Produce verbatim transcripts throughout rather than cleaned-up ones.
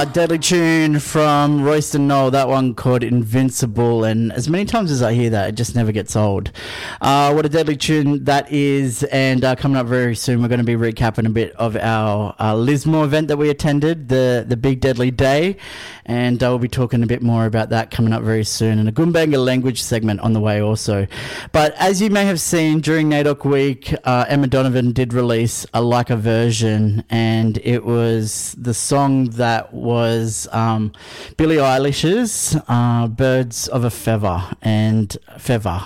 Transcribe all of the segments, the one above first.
Uh, deadly tune from Royston Knoll, that one called Invincible, and as many times as I hear that, it just never gets old. Uh, what a deadly tune that is, and uh, coming up very soon, we're going to be recapping a bit of our uh, Lismore event that we attended, the, the Big Deadly Day, and uh, we'll be talking a bit more about that coming up very soon, and a Goombanga language segment on the way also. But as you may have seen, during NAIDOC Week, uh, Emma Donovan did release a Like a version, and it was the song that was um, Billie Eilish's uh, Birds of a Feather and Feather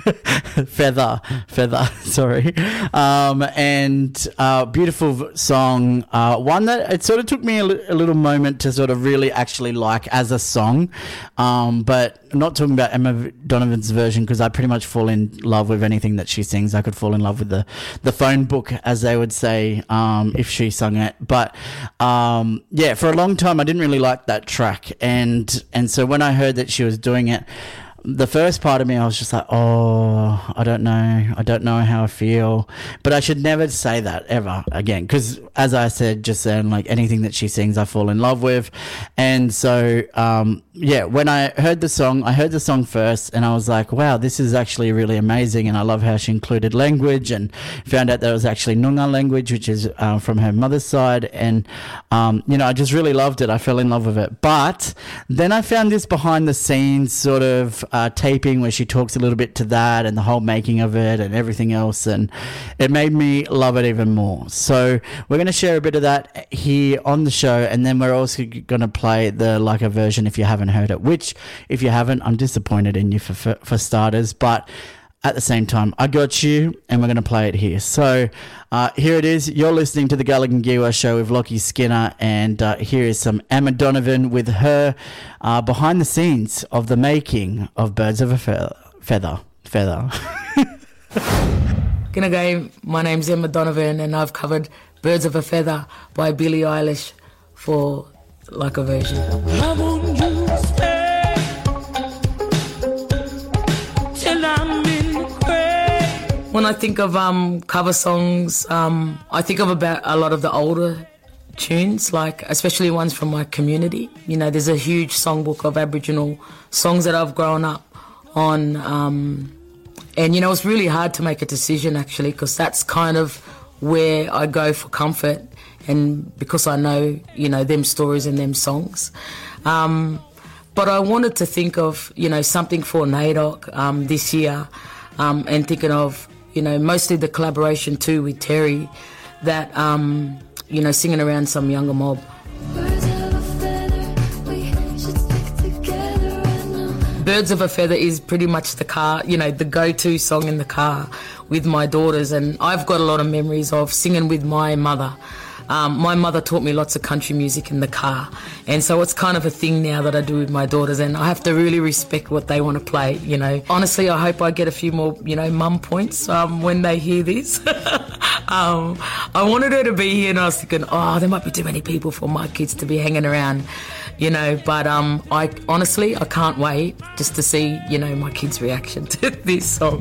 Feather Feather sorry um, and uh, beautiful song, uh, one that it sort of took me a, li- a little moment to sort of really actually like as a song, um, but I'm not talking about Emma Donovan's version because I pretty much fall in love with anything that she sings. I could fall in love with the, the phone book, as they would say, um, if she sung it. But um, yeah, for a long time I didn't really like that track, and and so when I heard that she was doing it, the first part of me, I was just like, oh, I don't know. I don't know how I feel. But I should never say that ever again. Because as I said just then, like anything that she sings, I fall in love with. And so, um, yeah, when I heard the song, I heard the song first and I was like, wow, this is actually really amazing. And I love how she included language, and found out that it was actually Noongar language, which is uh, from her mother's side. And, um, you know, I just really loved it. I fell in love with it. But then I found this behind the scenes sort of Uh, taping where she talks a little bit to that and the whole making of it and everything else, and it made me love it even more. So we're going to share a bit of that here on the show, and then we're also going to play the Like a version if you haven't heard it, which if you haven't, I'm disappointed in you for, for, for starters, but at the same time, I got you, and we're going to play it here. So uh, here it is. You're listening to the Gallagher Giwa Show with Lockie Skinner, and uh, here is some Emma Donovan with her uh, behind the scenes of the making of Birds of a Feather. Feather. Feather. G'day, gang. My name's Emma Donovan, and I've covered Birds of a Feather by Billie Eilish for Like a version. When I think of um, cover songs, um, I think of about a lot of the older tunes, like especially ones from my community. You know, there's a huge songbook of Aboriginal songs that I've grown up on, um, and you know, it's really hard to make a decision actually, because that's kind of where I go for comfort, and because I know, you know, them stories and them songs. Um, but I wanted to think of, you know, something for NAIDOC um, this year, um, and thinking of, you know, mostly the collaboration too with Terry, that, um, you know, singing around some younger mob. Birds of a feather, we should stick together right now. Birds of a Feather is pretty much the car, you know, the go-to song in the car with my daughters, and I've got a lot of memories of singing with my mother. Um, my mother taught me lots of country music in the car, and so it's kind of a thing now that I do with my daughters, and I have to really respect what they want to play, you know. Honestly, I hope I get a few more, you know, mum points um, when they hear this. um, I wanted her to be here, and I was thinking, oh, there might be too many people for my kids to be hanging around, you know, but um, I honestly, I can't wait just to see, you know, my kids' reaction to this song.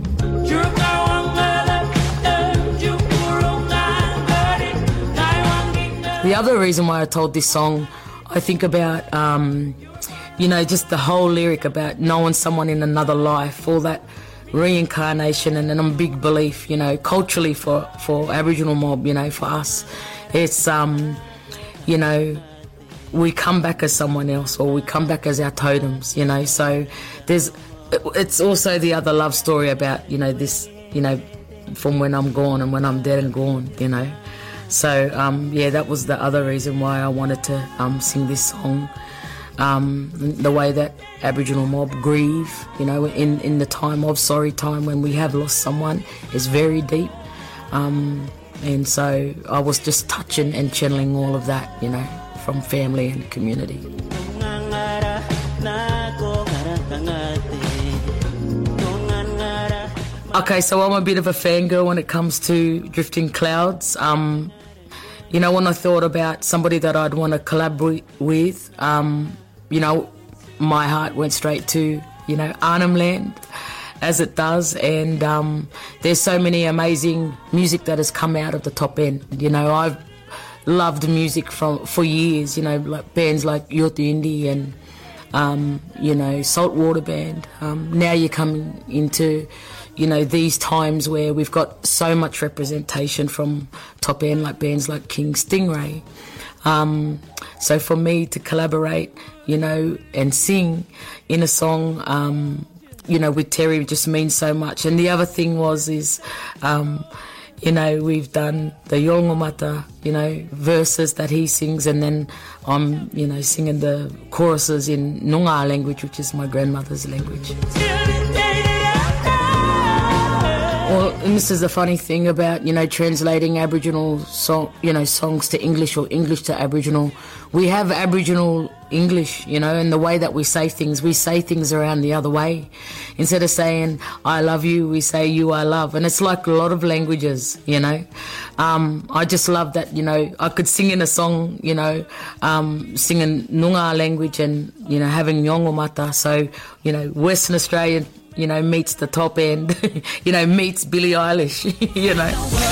The other reason why I told this song, I think about, um, you know, just the whole lyric about knowing someone in another life, all that reincarnation, and then I'm a big belief, you know, culturally for, for Aboriginal mob, you know, for us, it's, um, you know, we come back as someone else, or we come back as our totems, you know, so there's, it's also the other love story about, you know, this, you know, from when I'm gone and when I'm dead and gone, you know. So, um, yeah, that was the other reason why I wanted to um, sing this song. Um, the way that Aboriginal mob grieve, you know, in, in the time of sorry time when we have lost someone is very deep. Um, and so I was just touching and channeling all of that, you know, from family and community. Okay, so I'm a bit of a fangirl when it comes to Drifting Clouds. Um, you know, when I thought about somebody that I'd want to collaborate with, um, you know, my heart went straight to, you know, Arnhem Land, as it does. And um, there's so many amazing music that has come out of the top end. You know, I've loved music from for years, you know, like bands like Yoti Indi and, um, you know, Saltwater Band. Um, now you're coming into, you know, these times where we've got so much representation from top end, like bands like King Stingray. Um, so for me to collaborate, you know, and sing in a song, um, you know, with Terry just means so much. And the other thing was is, um, you know, we've done the Yolngomata, you know, verses that he sings, and then I'm, you know, singing the choruses in Noongar language, which is my grandmother's language. Well, and this is the funny thing about, you know, translating Aboriginal song, you know, songs to English or English to Aboriginal. We have Aboriginal English, you know, and the way that we say things, we say things around the other way. Instead of saying, I love you, we say you I love. And it's like a lot of languages, you know. Um, I just love that, you know, I could sing in a song, you know, um, singing Noongar language and, you know, having Yolngomata. So, you know, Western Australia, you know, meets the top end, you know, meets Billie Eilish, you know.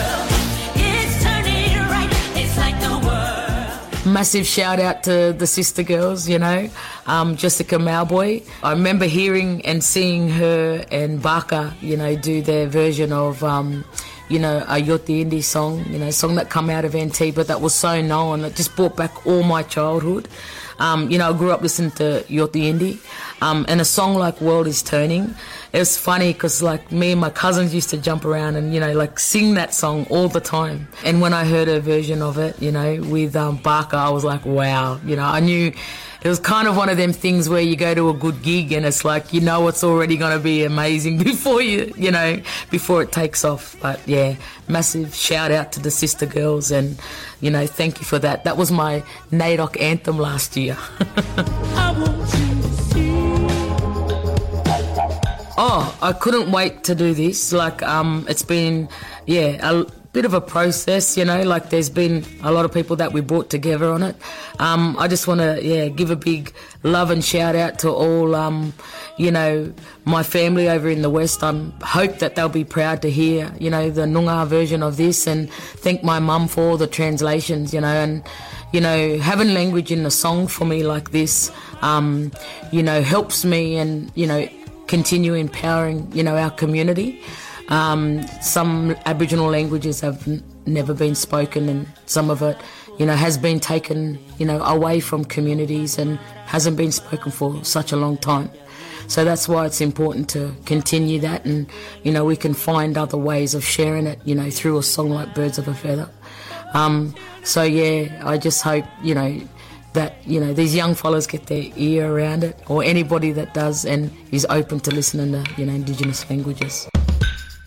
Massive shout out to the sister girls, you know, um, Jessica Mauboy. I remember hearing and seeing her and Baka, you know, do their version of, um, you know, a Yoti Indi song, you know, a song that come out of Antigua that was so known. It just brought back all my childhood. Um, you know, I grew up listening to Yoti Indi, um, and a song like World is Turning. It was funny because, like, me and my cousins used to jump around and, you know, like, sing that song all the time. And when I heard her version of it, you know, with um, Barker, I was like, wow. You know, I knew it was kind of one of them things where you go to a good gig and it's like, you know, it's already going to be amazing before you, you know, before it takes off. But, yeah, massive shout out to the sister girls and, you know, thank you for that. That was my NAIDOC anthem last year. I want you to see. Oh, I couldn't wait to do this. Like, um, it's been, yeah, a bit of a process, you know, like there's been a lot of people that we brought together on it. Um, I just want to, yeah, give a big love and shout out to all, um, you know, my family over in the West. I hope that they'll be proud to hear, you know, the Noongar version of this, and thank my mum for all the translations, you know, and, you know, having language in a song for me like this, um, you know, helps me and, you know, continue empowering, you know, our community. Um, some Aboriginal languages have n- never been spoken, and some of it, you know, has been taken, you know, away from communities and hasn't been spoken for such a long time. So that's why it's important to continue that, and, you know, we can find other ways of sharing it, you know, through a song like Birds of a Feather. Um, so, yeah, I just hope, you know, that, you know, these young fellas get their ear around it, or anybody that does and is open to listening to, you know, Indigenous languages.